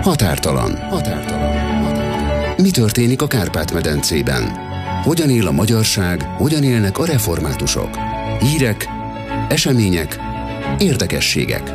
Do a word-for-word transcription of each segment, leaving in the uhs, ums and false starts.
Határtalan. Határtalan. Mi történik a Kárpát-medencében? Hogyan él a magyarság, hogyan élnek a reformátusok? Hírek, események, érdekességek.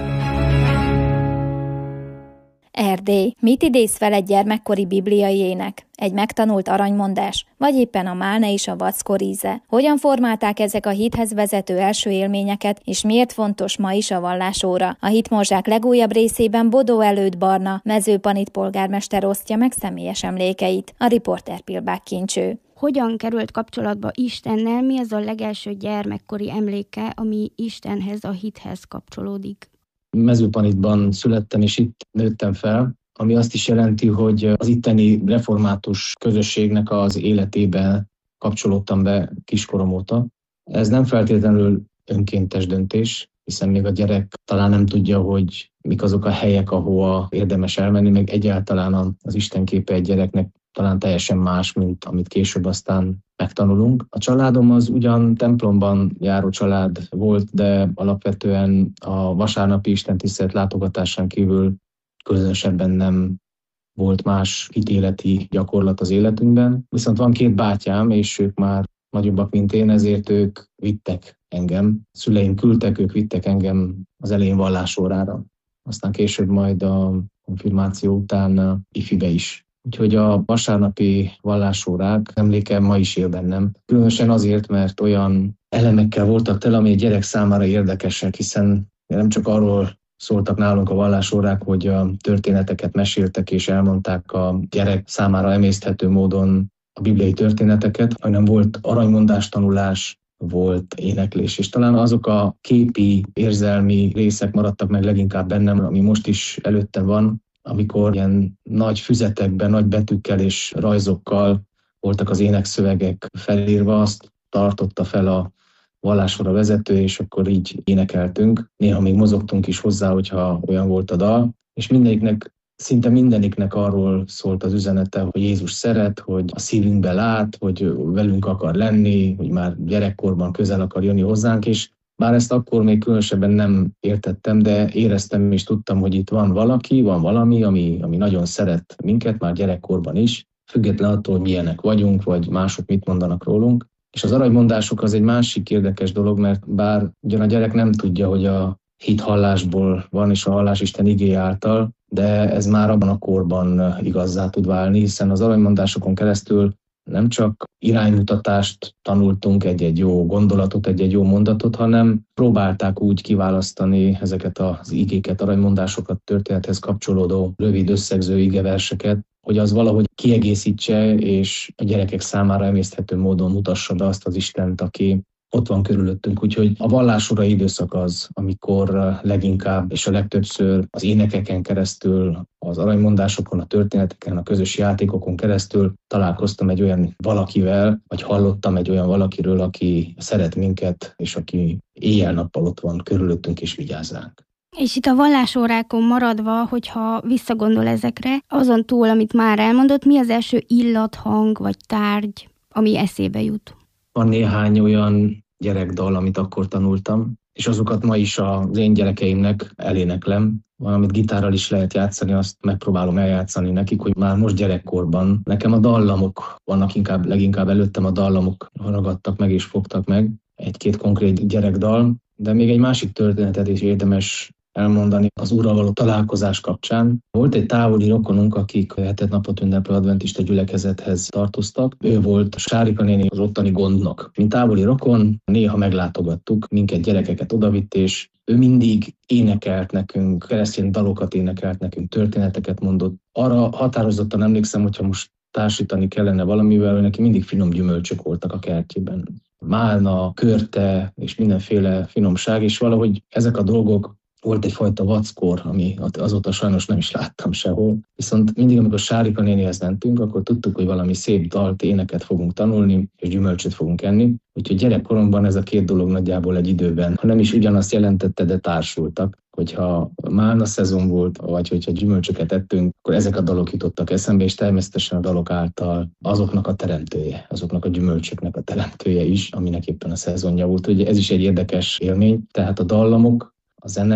Erdély. Mit idéz fel egy gyermekkori bibliai ének? Egy megtanult aranymondás? Vagy éppen a málna és a vackor íze? Hogyan formálták ezek a hithez vezető első élményeket, és miért fontos ma is a vallásóra? A Hitmorzsák legújabb részében Bodó Előd Barna, Mezőpanit polgármester osztja meg személyes emlékeit. A riporter Pilbák Kincső. Hogyan került kapcsolatba Istennel? Mi az a legelső gyermekkori emléke, ami Istenhez, a hithez kapcsolódik? Mezőpanitban születtem, és itt nőttem fel, ami azt is jelenti, hogy az itteni református közösségnek az életébe kapcsolódtam be kiskorom óta. Ez nem feltétlenül önkéntes döntés, hiszen még a gyerek talán nem tudja, hogy mik azok a helyek, ahova érdemes elmenni, meg egyáltalán az Isten képe egy gyereknek talán teljesen más, mint amit később aztán megtanulunk. A családom az ugyan templomban járó család volt, de alapvetően a vasárnapi istentisztelet látogatásán kívül különösebben nem volt más hitéleti gyakorlat az életünkben. Viszont van két bátyám, és ők már nagyobbak, mint én, ezért ők vittek engem. Szüleim küldtek, ők vittek engem az elején vallásórára. Aztán később majd a konfirmáció után ifibe is. Úgyhogy a vasárnapi vallásórák emléke ma is él bennem. Különösen azért, mert olyan elemekkel voltak tele, ami egy gyerek számára érdekesek, hiszen nem csak arról szóltak nálunk a vallásórák, hogy a történeteket meséltek és elmondták a gyerek számára emészthető módon a bibliai történeteket, hanem volt aranymondás tanulás, volt éneklés, és talán azok a képi, érzelmi részek maradtak meg leginkább bennem, ami most is előttem van, amikor ilyen nagy füzetekben, nagy betűkkel és rajzokkal voltak az énekszövegek felírva, azt tartotta fel a vallásóra vezető, és akkor így énekeltünk. Néha még mozogtunk is hozzá, hogyha olyan volt a dal, és mindegyiknek, szinte mindeniknek arról szólt az üzenete, hogy Jézus szeret, hogy a szívünkbe lát, hogy velünk akar lenni, hogy már gyerekkorban közel akar jönni hozzánk, és bár ezt akkor még különösebben nem értettem, de éreztem és tudtam, hogy itt van valaki, van valami, ami, ami nagyon szeret minket, már gyerekkorban is, független attól, hogy milyenek vagyunk, vagy mások mit mondanak rólunk. És az aranymondások az egy másik érdekes dolog, mert bár ugyan a gyerek nem tudja, hogy a hit hallásból van, és a hallás Isten igéje által, de ez már abban a korban igazzá tud válni, hiszen az aranymondásokon keresztül nem csak iránymutatást tanultunk, egy-egy jó gondolatot, egy-egy jó mondatot, hanem próbálták úgy kiválasztani ezeket az igéket, aranymondásokat, történethez kapcsolódó rövid összegző igeverseket, hogy az valahogy kiegészítse, és a gyerekek számára emészthető módon mutassa be azt az Istent, aki ott van körülöttünk. Úgyhogy a vallásóra időszak az, amikor leginkább és a legtöbbször az énekeken keresztül, az aranymondásokon, a történeteken, a közös játékokon keresztül találkoztam egy olyan valakivel, vagy hallottam egy olyan valakiről, aki szeret minket, és aki éjjel-nappal ott van körülöttünk és vigyáz ránk. És itt a vallásórákon maradva, hogyha visszagondol ezekre, azon túl, amit már elmondott, mi az első illathang vagy tárgy, ami eszébe jut? Van néhány olyan gyerekdal, amit akkor tanultam, és azokat ma is az én gyerekeimnek eléneklem. Valamit gitárral is lehet játszani, azt megpróbálom eljátszani nekik, hogy már most gyerekkorban nekem a dallamok vannak, inkább, leginkább előttem a dallamok ragadtak meg és fogtak meg. Egy-két konkrét gyerekdal, de még egy másik történetet is érdemes elmondani az Úrral való találkozás kapcsán. Volt egy távoli rokonunk, akik hetet napot ünneplő adventista gyülekezethez tartoztak. Ő volt Sárika néni az ottani gondnok. Mint távoli rokon néha meglátogattuk, minket gyerekeket odavitt, és ő mindig énekelt nekünk, keresztény dalokat énekelt nekünk, történeteket mondott. Arra határozottan emlékszem, hogyha most társítani kellene valamivel, neki mindig finom gyümölcsök voltak a kertjében. Málna, körte és mindenféle finomság, és valahogy ezek a dolgok. Volt egyfajta vackor, ami azóta sajnos nem is láttam sehol. Viszont mindig, amikor Sárika nénihez mentünk, akkor tudtuk, hogy valami szép dalt, éneket fogunk tanulni, és gyümölcsöt fogunk enni. Úgyhogy gyerekkoromban ez a két dolog nagyjából egy időben, ha nem is ugyanazt jelentette, de társultak. Hogyha málna szezon volt, vagy hogyha gyümölcsöket ettünk, akkor ezek a dalok jutottak eszembe, és természetesen a dalok által azoknak a teremtője, azoknak a gyümölcsöknek a teremtője is, aminek éppen a szezonja volt. Ugye ez is egy érdekes élmény, tehát a dallamok, a zene,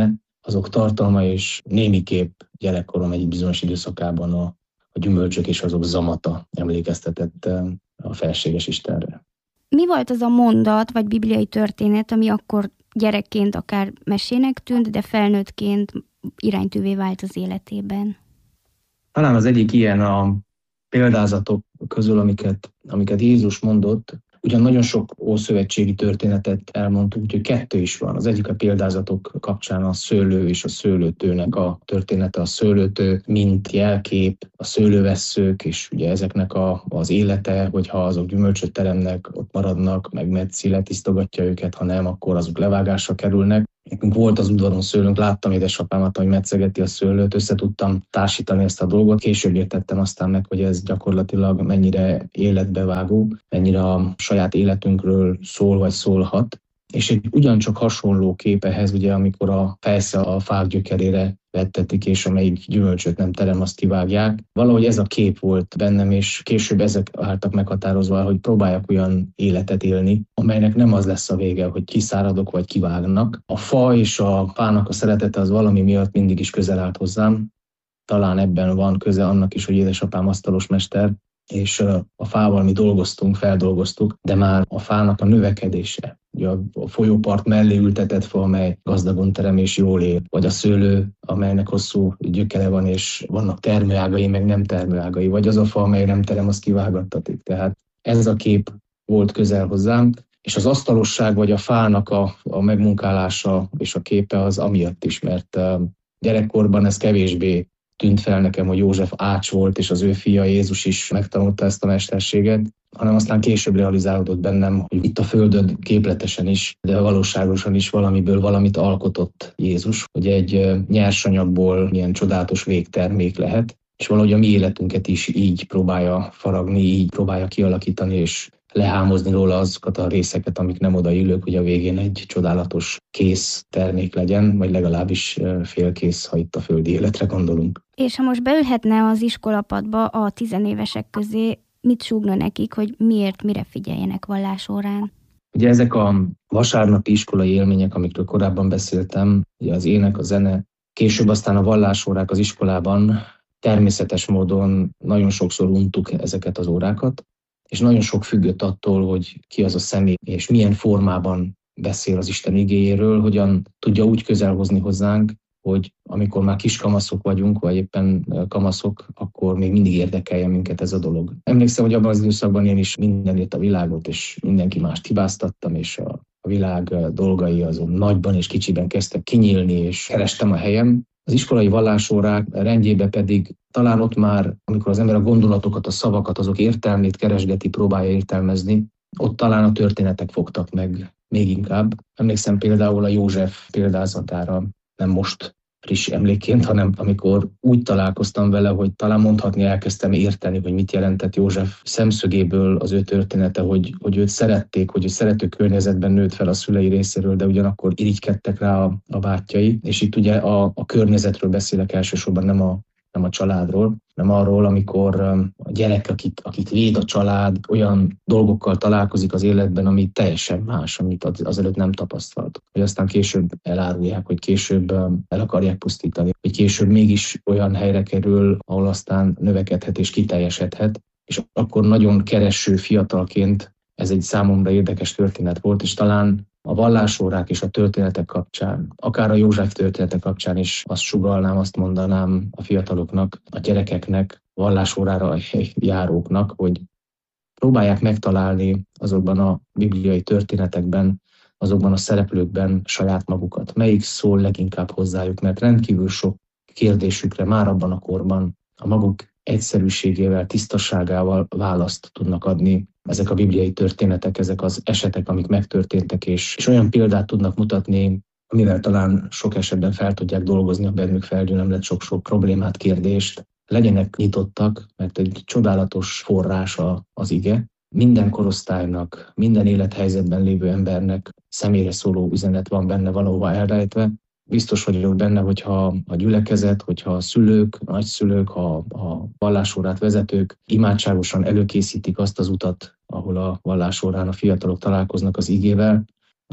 azok tartalma és némiképp gyerekkorom egy bizonyos időszakában a, a gyümölcsök és azok zamata emlékeztetett a felséges Istenre. Mi volt az a mondat vagy bibliai történet, ami akkor gyerekként akár mesének tűnt, de felnőttként iránytűvé vált az életében? Talán az egyik ilyen a példázatok közül, amiket, amiket Jézus mondott, ugyan nagyon sok ószövetségi történetet elmondtuk, úgyhogy kettő is van. Az egyik a példázatok kapcsán a szőlő és a szőlőtőnek a története. A szőlőtő, mint jelkép, a szőlővesszők, és ugye ezeknek a, az élete, hogyha azok gyümölcsöt teremnek, ott maradnak, meg Metszí letisztogatja őket, ha nem, akkor azok levágásra kerülnek. Nekünk volt az udvaron szőlőnk, láttam édesapámat, hogy metszegeti a szőlőt, össze tudtam társítani ezt a dolgot. Később értettem aztán meg, hogy ez gyakorlatilag mennyire életbevágó, mennyire a saját életünkről szól vagy szólhat. És egy ugyancsak hasonló kép ehhez, ugye, amikor a fejsze a fák gyökerére vettetik, és amelyik gyümölcsöt nem terem, azt kivágják. Valahogy ez a kép volt bennem, és később ezek álltak meghatározva, hogy próbáljak olyan életet élni, amelynek nem az lesz a vége, hogy kiszáradok vagy kivágnak. A fa és a fának a szeretete az valami miatt mindig is közel állt hozzám. Talán ebben van köze annak is, hogy édesapám asztalos mester, és a fával mi dolgoztunk, feldolgoztuk, de már a fának a növekedése, ugye a folyópart mellé ültetett fa, amely gazdagon terem és jól él, vagy a szőlő, amelynek hosszú gyökere van, és vannak termőágai, meg nem termőágai, vagy az a fa, amely nem terem, az kivágattatik. Tehát ez a kép volt közel hozzám, és az asztalosság, vagy a fának a, a megmunkálása és a képe az amiatt is, mert gyerekkorban ez kevésbé tűnt fel nekem, hogy József ács volt, és az ő fia Jézus is megtanulta ezt a mesterséget, hanem aztán később realizálódott bennem, hogy itt a földön képletesen is, de valóságosan is valamiből valamit alkotott Jézus, hogy egy nyersanyagból milyen csodálatos végtermék lehet, és valahogy a mi életünket is így próbálja faragni, így próbálja kialakítani, és lehámozni róla azokat a részeket, amik nem odaillők, hogy a végén egy csodálatos kész termék legyen, vagy legalábbis félkész, ha itt a földi életre gondolunk. És ha most beülhetne az iskolapadba a tizenévesek közé, mit súgna nekik, hogy miért, mire figyeljenek vallásórán? Ugye ezek a vasárnapi iskolai élmények, amikről korábban beszéltem, ugye az ének, a zene, később aztán a vallásórák az iskolában, természetes módon nagyon sokszor untuk ezeket az órákat, és nagyon sok függött attól, hogy ki az a személy, és milyen formában beszél az Isten igéjéről, hogyan tudja úgy közel hozni hozzánk, hogy amikor már kiskamaszok vagyunk, vagy éppen kamaszok, akkor még mindig érdekelje minket ez a dolog. Emlékszem, hogy abban az időszakban én is mindenért a világot, és mindenki mást hibáztattam, és a, a világ dolgai azon nagyban és kicsiben kezdtek kinyílni, és kerestem a helyem. Az iskolai vallásórák rendjébe pedig talán ott már, amikor az ember a gondolatokat, a szavakat, azok értelmét keresgeti, próbálja értelmezni, ott talán a történetek fogtak meg még inkább. Emlékszem például a József példázatára, nem most friss emlékként, hanem amikor úgy találkoztam vele, hogy talán mondhatni elkezdtem érteni, hogy mit jelentett József szemszögéből az ő története, hogy, hogy őt szerették, hogy ő szerető környezetben nőtt fel a szülei részéről, de ugyanakkor irigykedtek rá a, a bátyjai. És itt ugye a, a környezetről beszélek elsősorban, nem a, nem a családról, nem arról, amikor a gyerek, akit, akit véd a család, olyan dolgokkal találkozik az életben, ami teljesen más, amit azelőtt nem tapasztalt. Hogy aztán később elárulják, hogy később el akarják pusztítani, hogy később mégis olyan helyre kerül, ahol aztán növekedhet és kiteljesedhet. És akkor nagyon kereső fiatalként ez egy számomra érdekes történet volt, és talán a vallásórák és a történetek kapcsán, akár a József történetek kapcsán is azt sugallnám, azt mondanám a fiataloknak, a gyerekeknek, vallásórára járóknak, hogy próbálják megtalálni azokban a bibliai történetekben, azokban a szereplőkben saját magukat. Melyik szól leginkább hozzájuk, mert rendkívül sok kérdésükre már abban a korban a maguk egyszerűségével, tisztaságával választ tudnak adni ezek a bibliai történetek, ezek az esetek, amik megtörténtek, és, és olyan példát tudnak mutatni, amivel talán sok esetben fel tudják dolgozni a bennük felgyülemlett sok-sok problémát, kérdést. Legyenek nyitottak, mert egy csodálatos forrása az ige. Minden korosztálynak, minden élethelyzetben lévő embernek személyre szóló üzenet van benne valahova elrejtve. Biztos vagyok benne, hogyha a gyülekezet, hogyha a szülők, a nagyszülők, ha a vallásórát vezetők imádságosan előkészítik azt az utat, ahol a vallásórán a fiatalok találkoznak az igével,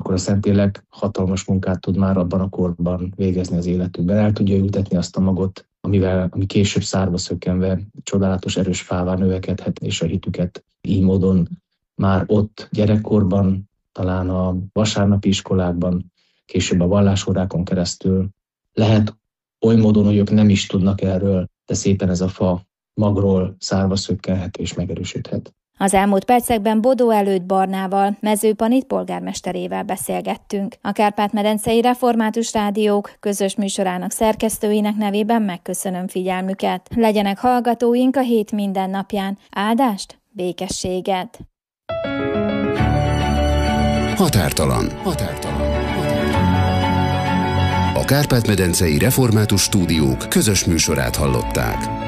akkor a Szentlélek hatalmas munkát tud már abban a korban végezni az életükben. El tudja ültetni azt a magot, amivel, ami később szárba szökkenve csodálatos erős fává növekedhet, és a hitüket így módon már ott gyerekkorban, talán a vasárnapi iskolákban, később a vallásórákon keresztül lehet oly módon, hogy ők nem is tudnak erről, de szépen ez a fa magról szárba szökkenhet és megerősödhet. Az elmúlt percekben Bodó Előd Barnával, Mezőpanit polgármesterével beszélgettünk. A Kárpát-medencei Református Rádiók közös műsorának szerkesztőinek nevében megköszönöm figyelmüket. Legyenek hallgatóink a hét minden napján. Áldást, békességet! Határtalan. Határtalan. A Kárpát-medencei Református Stúdiók közös műsorát hallották.